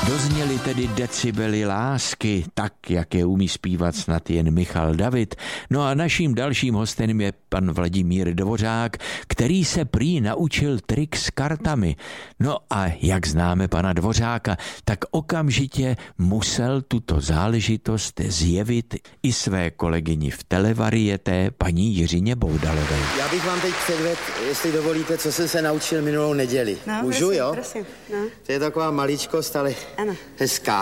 Dozněly tedy decibely lásky, tak, jak je umí zpívat snad jen Michal David. No a naším dalším hostem je pan Vladimír Dvořák, který se prý naučil trik s kartami. No a jak známe pana Dvořáka, tak okamžitě musel tuto záležitost zjevit i své kolegyni v televarieté, paní Jiřině Boudalové. Já bych vám teď předvedl, jestli dovolíte, co jsem se naučil minulou neděli. No, Můžu, prosím, jo? Prosím, no. To je taková maličkost, ale ano. Hezká.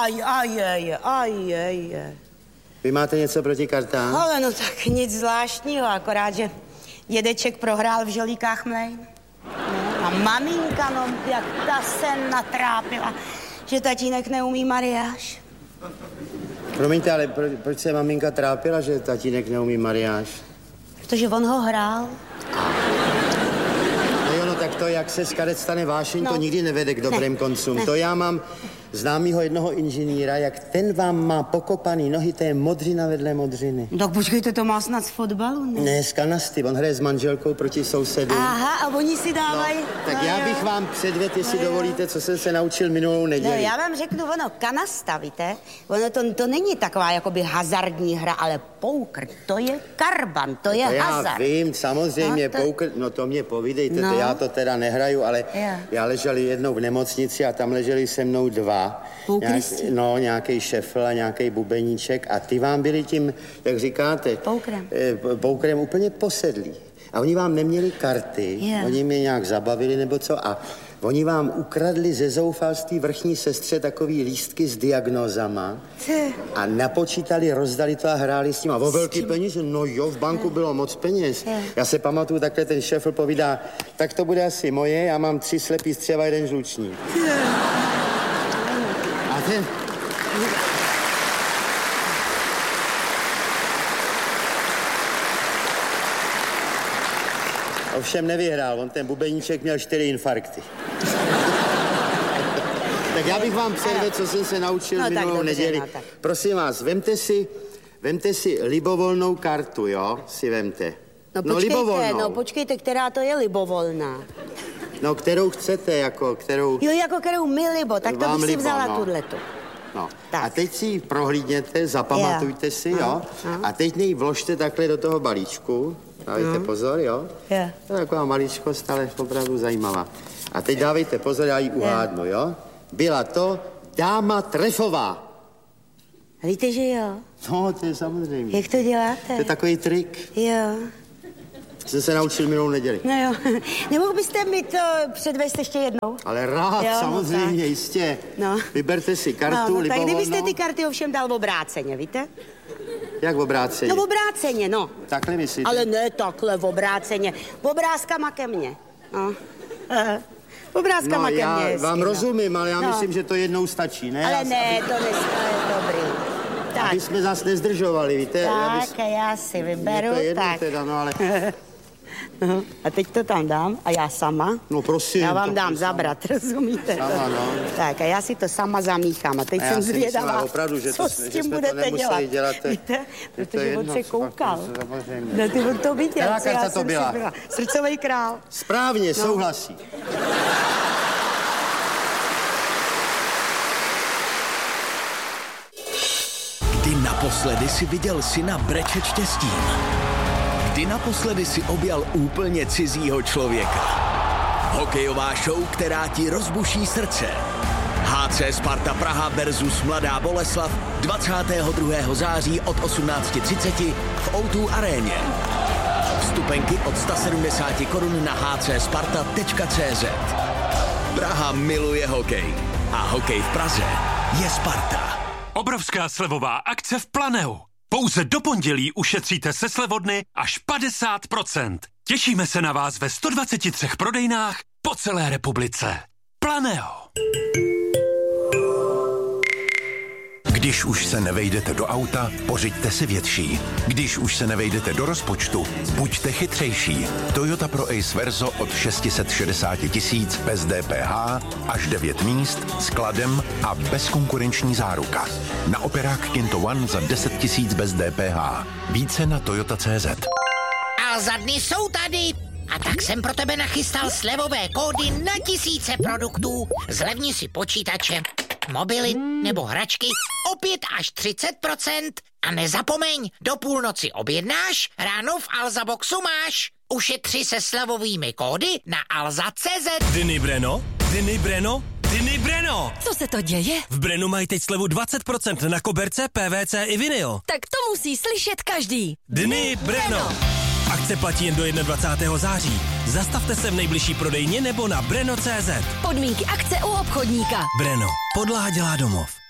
Aj. Vy máte něco proti kartám? Ale no tak nic zvláštního, akorát, že dědeček prohrál v žolíkách mlejn. No, a maminka, no, jak ta se natrápila, že tatínek neumí mariáš. Promiňte, ale proč se maminka trápila, že tatínek neumí mariáš? Protože on ho hrál. No jo, no tak to, jak se z karet stane vášeň, to nikdy nevede k dobrým koncům. To já mám známýho jednoho inženýra, jak ten vám má pokopaný nohy, to je modřina vedle modřiny. Tak počkejte, to má snad z fotbalu, ne? Ne, z kanasty, on hraje s manželkou proti sousedům. Aha, a oni si dávají... No, tak já bych vám předvedl, jestli dovolíte, co jsem se naučil minulou neděli. No, já vám řeknu, ono, kanasta, víte? Ono to není taková jakoby hazardní hra, ale poker, to je karban, to je hazard. Já vím, samozřejmě, poker, no to mě povídejte, to já to teda nehraju, ale já ležel jednou v nemocnici a tam leželi se mnou dva. Nějaký šefl a nějaký bubeníček a ty vám byli tím, jak říkáte, poukrem úplně posedlí. A oni vám neměli karty, oni mě nějak zabavili nebo co a oni vám ukradli ze zoufalství vrchní sestře takový lístky s diagnózama a napočítali, rozdali to a hráli s tím. A o velký peníze, no jo, v banku bylo moc peněz. Já se pamatuju, takhle ten šefl povídá, tak to bude asi moje, já mám 3 slepý střeva, 1 žlučník. A ten... Ovšem nevyhrál, on ten bubeníček měl 4 infarkty. Tak já bych vám předvedl, co jsem se naučil minulou neděli. Prosím vás, vemte si libovolnou kartu, jo? Si vemte. No počkejte, která to je libovolná? No, kterou chcete, jako kterou... Jo, jako kterou mi libo, tak to bych si vzala tuhletu. No, a teď si ji prohlídněte, zapamatujte si, jo? A teď ji vložte takhle do toho balíčku. Dávejte pozor, jo? To je taková maličkost, ale opravdu zajímavá. A teď dávejte pozor, já ji uhádnu, jo? Byla to dáma trefová. Víte, že jo? No, to je samozřejmě. Jak to děláte? To je takový trik. Jo. Jsem se naučil minulou neděli. No jo. Nemohl byste mi to předvést ještě jednou? Ale rád, samozřejmě, jistě. No. Vyberte si kartu libovolnou. Tak kdybyste ty karty ovšem dal obráceně, víte? Jak obráceně? No obráceně, no. Takhle myslíte? Ale ne takhle obráceně. Obrázkama ke mně. No. Obrázkama ke mně. Já vám rozumím, ale já myslím, že to jednou stačí, ne? Ale ne, to je dobrý. Tak. Aby jsme zase nezdržovali, víte? Tak, já si vyberu, tak. Teda, no ale... No, a teď to tam dám a já sama. No prosím. Já vám dám zabrat, rozumíte? Sama, no. Tak a já si to sama zamíchám a teď jsem zvědavá, opravdu, že co s tím budete dělat. Víte? Protože on se koukal. No ty on to viděl. Která karta to byla? Srdcový král. Správně, souhlasí. Kdy naposledy si viděl syna brečet štěstím? Kdy naposledy si objal úplně cizího člověka? Hokejová show, která ti rozbuší srdce. HC Sparta Praha versus Mladá Boleslav 22. září od 18:30 v O2 aréně. Vstupenky od 170 korun na hcsparta.cz. Praha miluje hokej a hokej v Praze je Sparta. Obrovská slevová akce v Planeu. Pouze do pondělí ušetříte se slevodny až 50%. Těšíme se na vás ve 123 prodejnách po celé republice. Planeo. Když už se nevejdete do auta, pořiďte si větší. Když už se nevejdete do rozpočtu, buďte chytřejší. Toyota Pro Ace Verso od 660 000 bez DPH, až 9 míst, skladem a bezkonkurenční záruka. Na operák Kinto One za 10 000 bez DPH. Více na Toyota.cz. A za dny jsou tady. A tak jsem pro tebe nachystal slevové kódy na tisíce produktů. Zlevni si počítače mobily nebo hračky o 5 až 30%. A nezapomeň, do půlnoci objednáš, ráno v Alza Boxu máš. Ušetři se slevovými kódy na alza.cz. Dny Breno, Dny Breno, Dny Breno! Co se to děje? V Brenu mají teď slevu 20% na koberce, PVC i vinyl. Tak to musí slyšet každý. Dny Breno! Akce platí jen do 21. září. Zastavte se v nejbližší prodejně nebo na breno.cz. Podmínky akce u obchodníka. Breno. Podlaha dělá domov.